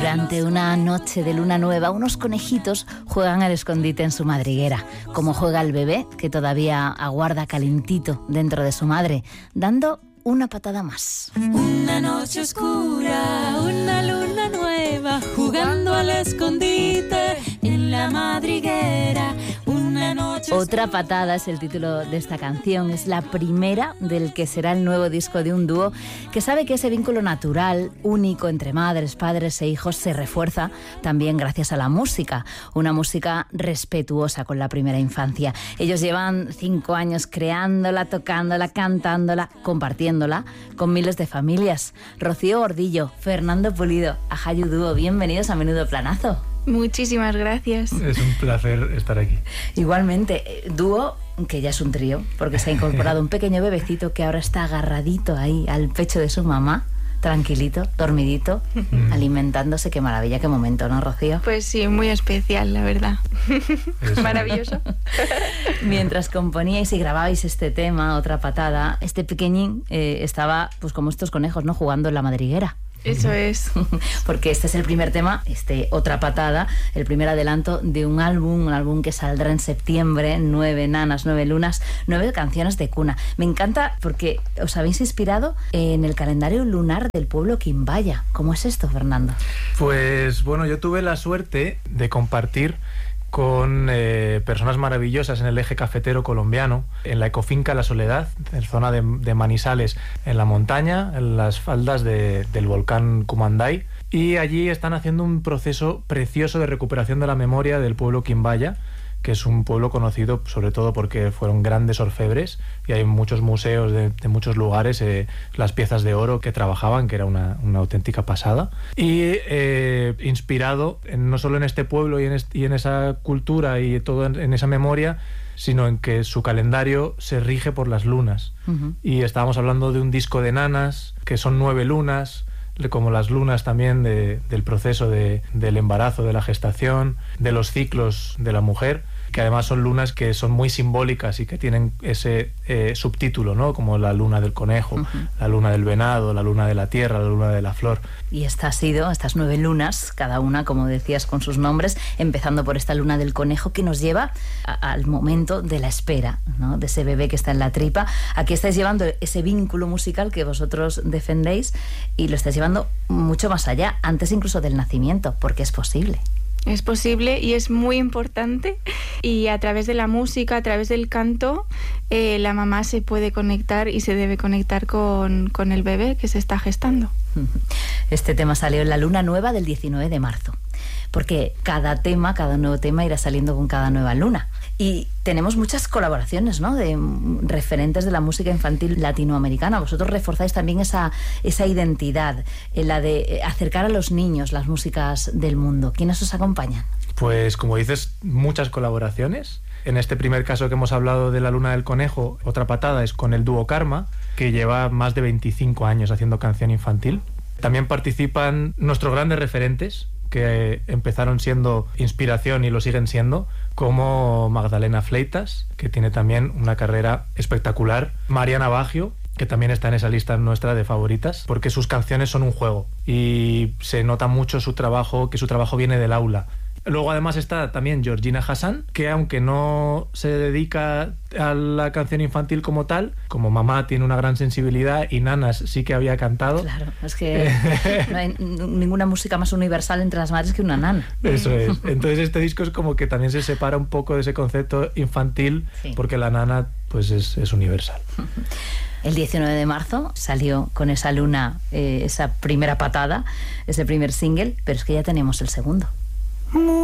Durante una noche de luna nueva, unos conejitos juegan al escondite en su madriguera, como juega el bebé que todavía aguarda calentito dentro de su madre, dando una patada más. Una noche oscura, una luna nueva, jugando al escondite en la madriguera. Una noche Otra patada es el título de esta canción. Es la primera del que será el nuevo disco de un dúo que sabe que ese vínculo natural, único entre madres, padres e hijos se refuerza también gracias a la música. Una música respetuosa con la primera infancia. Ellos llevan 5 años creándola, tocándola, cantándola, compartiéndola con miles de familias. Rocío Gordillo, Fernando Pulido, Ajayu Dúo, bienvenidos a Menudo Planazo. Muchísimas gracias. Es un placer estar aquí. Igualmente, dúo que ya es un trío, porque se ha incorporado un pequeño bebecito que ahora está agarradito ahí al pecho de su mamá, tranquilito, dormidito, alimentándose. Qué maravilla, qué momento, ¿no, Rocío? Pues sí, muy especial, la verdad. Maravilloso. Mientras componíais y grababais este tema, Otra patada, este pequeñín estaba, pues como estos conejos, ¿no?, jugando en la madriguera. Eso es. Porque este es el primer tema, Otra patada, el primer adelanto de un álbum que saldrá en septiembre, 9 nanas, 9 lunas, 9 canciones de cuna. Me encanta porque os habéis inspirado en el calendario lunar del pueblo Quimbaya. ¿Cómo es esto, Fernando? Pues bueno, yo tuve la suerte de compartir con personas maravillosas en el eje cafetero colombiano, en la ecofinca La Soledad, en zona de Manizales, en la montaña, en las faldas del volcán Cumanday, y allí están haciendo un proceso precioso de recuperación de la memoria del pueblo Quimbaya, que es un pueblo conocido sobre todo porque fueron grandes orfebres y hay muchos museos de muchos lugares, las piezas de oro que trabajaban, que era una auténtica pasada. Y inspirado no solo en este pueblo y en esa cultura y todo en esa memoria, sino en que su calendario se rige por las lunas. Uh-huh. Y estábamos hablando de un disco de nanas, que son 9 lunas, como las lunas también del proceso del embarazo, de la gestación, de los ciclos de la mujer, que además son lunas que son muy simbólicas y que tienen ese subtítulo, ¿no?, como la luna del conejo, uh-huh, la luna del venado, la luna de la tierra, la luna de la flor. Y estas 9 lunas, cada una, como decías, con sus nombres, empezando por esta luna del conejo que nos lleva al momento de la espera, ¿no?, de ese bebé que está en la tripa. Aquí estáis llevando ese vínculo musical que vosotros defendéis y lo estáis llevando mucho más allá, antes incluso del nacimiento, porque es posible. Es posible y es muy importante, y a través de la música, a través del canto, la mamá se puede conectar y se debe conectar con el bebé que se está gestando. Este tema salió en la luna nueva del 19 de marzo, porque cada nuevo tema irá saliendo con cada nueva luna. Y tenemos muchas colaboraciones, ¿no?, de referentes de la música infantil latinoamericana. Vosotros reforzáis también esa identidad, la de acercar a los niños las músicas del mundo. ¿Quiénes os acompañan? Pues como dices, muchas colaboraciones. En este primer caso que hemos hablado de la luna del conejo, Otra patada es con el dúo Karma, que lleva más de 25 años haciendo canción infantil. También participan nuestros grandes referentes, que empezaron siendo inspiración y lo siguen siendo, como Magdalena Fleitas, que tiene también una carrera espectacular, Mariana Baggio, que también está en esa lista nuestra de favoritas, porque sus canciones son un juego y se nota mucho su trabajo, que su trabajo viene del aula. Luego además está también Georgina Hassan, que aunque no se dedica a la canción infantil como tal, como mamá tiene una gran sensibilidad y nanas sí que había cantado. Claro, es que no hay ninguna música más universal entre las madres que una nana. Eso es. Entonces este disco es como que también se separa un poco de ese concepto infantil, sí, porque la nana pues es universal. El 19 de marzo salió con esa luna, esa primera patada, ese primer single, pero es que ya tenemos el segundo.